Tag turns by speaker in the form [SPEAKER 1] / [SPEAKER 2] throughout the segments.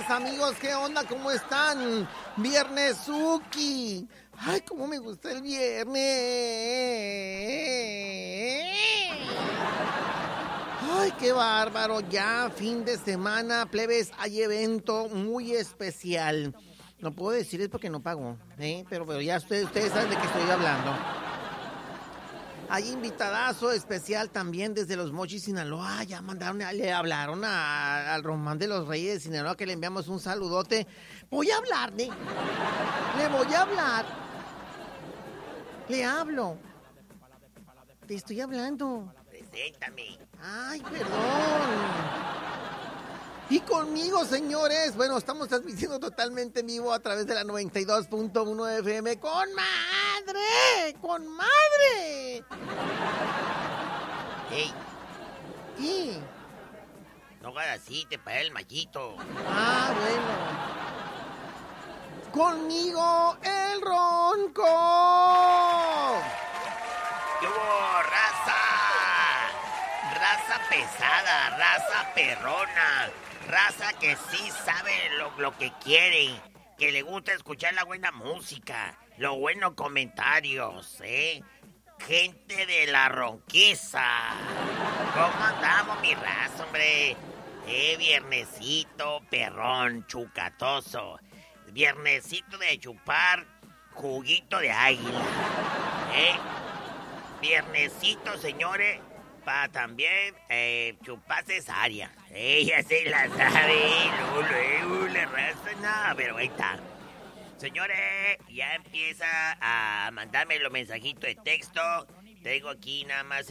[SPEAKER 1] días, amigos. ¿Qué onda? ¿Cómo están? Viernesuki. Ay, cómo me gusta el viernes. Ay, qué bárbaro. Ya, fin de semana, plebes, hay evento muy especial. No puedo decirles porque no pago, pero ya ustedes saben de qué estoy hablando. Hay invitadazo especial también desde Los Mochis, Sinaloa. Ya le hablaron al Román de los Reyes de Sinaloa que le enviamos un saludote. Voy a hablarle. Le voy a hablar. Le hablo. Te estoy hablando.
[SPEAKER 2] Preséntame.
[SPEAKER 1] Ay, perdón. Y conmigo, señores, bueno, estamos transmitiendo totalmente en vivo a través de la 92.1 FM. ¡Con madre! ¡Con madre!
[SPEAKER 2] ¡Ey!
[SPEAKER 1] ¿Qué?
[SPEAKER 2] No hagas así, te pagué el mallito.
[SPEAKER 1] Ah, bueno. Conmigo, el Ronco.
[SPEAKER 2] ¡Qué hubo, raza! Raza pesada, raza perrona, raza que sí sabe lo que quiere, que le gusta escuchar la buena música, los buenos comentarios, gente de la ronquiza. ¿Cómo andamos, mi raza, hombre? Viernesito perrón, chucatoso, viernesito de chupar juguito de águila, viernesito, señores, para también chupar cesárea. Ella se la sabe, la raza, no, pero ahí está. Señores, ya empieza a mandarme los mensajitos de texto. Tengo aquí nada más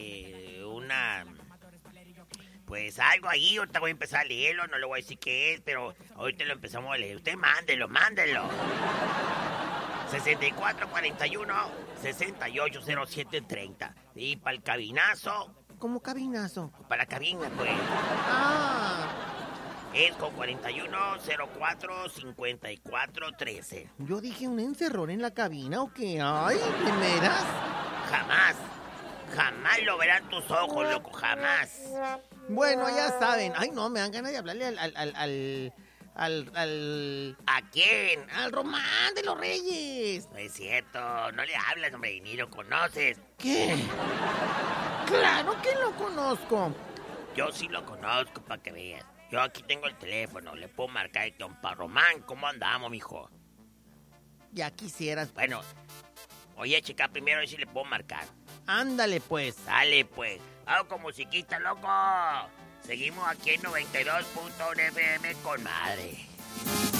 [SPEAKER 2] pues algo ahí, ahorita voy a empezar a leerlo, no le voy a decir qué es, pero ahorita lo empezamos a leer. Usted mándelo. 6441-680730. Y para el cabinazo.
[SPEAKER 1] ¿Cómo cabinazo?
[SPEAKER 2] Para la cabina, pues.
[SPEAKER 1] Ah.
[SPEAKER 2] Es con 4104-5413.
[SPEAKER 1] Yo dije un encerrón en la cabina, ¿o qué? Ay, ¿primeras?
[SPEAKER 2] Jamás lo verán tus ojos, loco, jamás.
[SPEAKER 1] Bueno, ya saben. Ay, no, me dan ganas de hablarle
[SPEAKER 2] ¿A quién?
[SPEAKER 1] al Román de los Reyes.
[SPEAKER 2] No es cierto, no le hablas, hombre, ni lo conoces.
[SPEAKER 1] ¿Qué? Claro que lo conozco.
[SPEAKER 2] Yo sí lo conozco, para que veas. Yo aquí tengo el teléfono, le puedo marcar a compa Román. ¿Cómo andamos, mijo?
[SPEAKER 1] Ya quisieras.
[SPEAKER 2] Bueno, voy a checar primero a ver si le puedo marcar.
[SPEAKER 1] Ándale, pues.
[SPEAKER 2] Dale, pues. Vamos con musiquita, loco. Seguimos aquí en 92.1 FM con madre.